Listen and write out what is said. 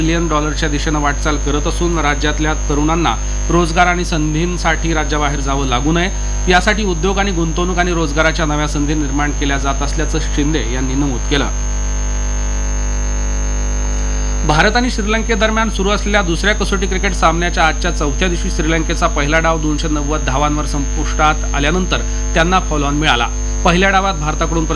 Billion डॉलरच्या दिशेनं वाटचाल करत असून राज्यातल्या तरुणांना रोजगार आणि संधींसाठी राज्याबाहेर जावं लागू नये यासाठी उद्योग आणि गुंतवणूक आणि रोजगाराच्या नव्या संधी निर्माण केल्या जात असल्याचं शिंदे यांनी नमूद केलं. भारत आणि श्रीलंकेदरम्यान सुरू असलेल्या दुसऱ्या कसोटी क्रिकेट सामन्याच्या आजच्या चौथ्या दिवशी श्रीलंकेचा पहिला डाव 290 धावांवर संपुष्टात आल्यानंतर त्यांना फॉलोऑन मिळाला. पहिल्या डावात भारताकडून